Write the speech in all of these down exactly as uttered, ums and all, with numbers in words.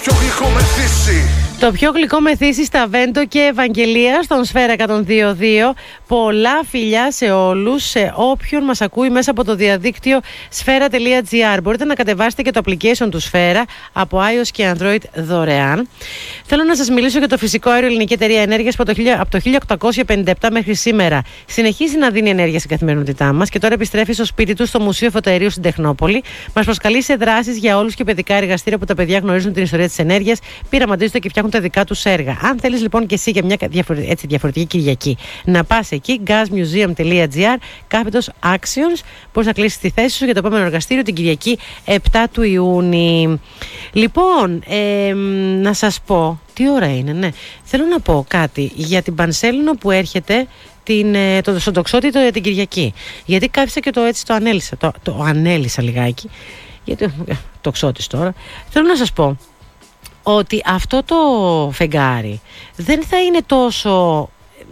πιο γλυκό μεθύσι. Το πιο γλυκό μεθύσι στα Βέντο και Ευαγγελία στον Σφαίρα εκατόν δύο δύο. Πολλά φιλιά σε όλους, σε όποιον μας ακούει μέσα από το διαδίκτυο σφαίρα τελεία τζι άρ. Μπορείτε να κατεβάσετε και το application του Σφαίρα από iOS και Android δωρεάν. Θέλω να σας μιλήσω για το φυσικό αέριο Ελληνική Εταιρεία Ενέργειας που από το χίλια οκτακόσια πενήντα επτά μέχρι σήμερα συνεχίζει να δίνει ενέργεια στην καθημερινότητά μας και τώρα επιστρέφει στο σπίτι του στο Μουσείο Φωτοαερίου στην Τεχνόπολη. Μας προσκαλεί σε δράσεις για όλους και παιδικά εργαστήρια που τα παιδιά γνωρίζουν την ιστορία της ενέργειας, πειραματίζονται και φτιάχνουν τα δικά τους έργα. Αν θέλεις λοιπόν και εσύ για μια έτσι, διαφορετική Κυριακή να πας εκεί, gasmuseum τελεία τζι άρ κάθετος actions, μπορείς να κλείσεις τη θέση σου για το επόμενο εργαστήριο την Κυριακή επτά του Ιούνιου. Λοιπόν, ε, να σας πω, τι ώρα είναι, ναι. Θέλω να πω κάτι για την Πανσέλινο που έρχεται την, το, στον τοξότη για την Κυριακή. Γιατί κάθισα και το έτσι το ανέλησα, το, το ανέλησα λιγάκι, γιατί τοξότης τώρα. Θέλω να σας πω ότι αυτό το φεγγάρι δεν θα είναι τόσο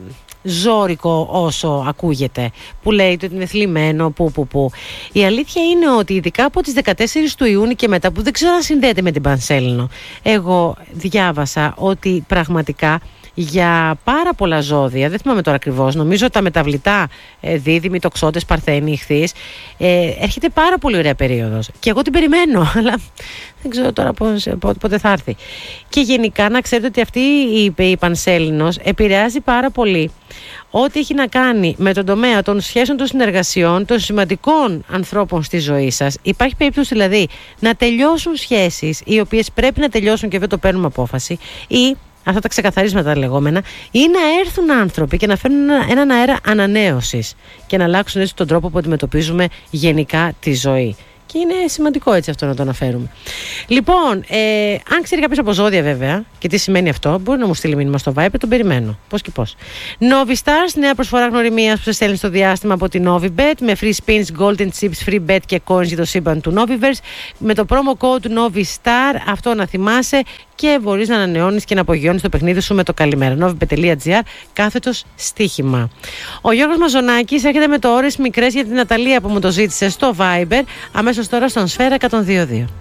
ζώρικο όσο ακούγεται, που λέει ότι είναι θλιμμένο, που που που. Η αλήθεια είναι ότι ειδικά από τις δεκατέσσερις του Ιούνιου και μετά, που δεν ξέρω αν συνδέεται με την Πανσέλινο, εγώ διάβασα ότι πραγματικά για πάρα πολλά ζώδια, δεν θυμάμαι τώρα ακριβώς, νομίζω τα μεταβλητά ε, δίδυμοι, τοξότες, παρθένοι, ιχθύς, ε, έρχεται πάρα πολύ ωραία περίοδος και εγώ την περιμένω, αλλά δεν ξέρω τώρα πώς, πότε θα έρθει. Και γενικά να ξέρετε ότι αυτή η, η Πανσέλινος επηρεάζει πάρα πολύ ό,τι έχει να κάνει με τον τομέα των σχέσεων των συνεργασιών, των σημαντικών ανθρώπων στη ζωή σας. Υπάρχει περίπτωση δηλαδή να τελειώσουν σχέσεις οι οποίες πρέπει να τελειώσουν και δεν το παίρνουμε απόφαση, ή αυτά τα ξεκαθαρίσματα τα λεγόμενα, ή να έρθουν άνθρωποι και να φέρουν έναν αέρα ανανέωσης και να αλλάξουν έτσι τον τρόπο που αντιμετωπίζουμε γενικά τη ζωή. Και είναι σημαντικό έτσι αυτό να το αναφέρουμε. Λοιπόν, ε, αν ξέρει κάποιος από ζώδια βέβαια και τι σημαίνει αυτό, μπορεί να μου στείλει μήνυμα στο Viber, τον περιμένω. Πώς και πώς. Novi Stars, νέα προσφορά γνωριμίας που σε στέλνει στο διάστημα από την Novibet, με free spins, golden chips, free bet και coins για το σύμπαν του Noviverse. Με το promo code Novi Star, αυτό να θυμάσαι, και μπορείς να ανανεώνεις και να απογειώνεις το παιχνίδι σου με το καλημέρα. novibet τελεία τζι άρ κάθετος στοίχημα. Ο Γιώργος Μαζονάκης έρχεται με το ώρες μικρές για την Ναταλία που μου το ζήτησε στο Viber, αμέσως τώρα στον Σφαίρα εκατόν δύο δύο.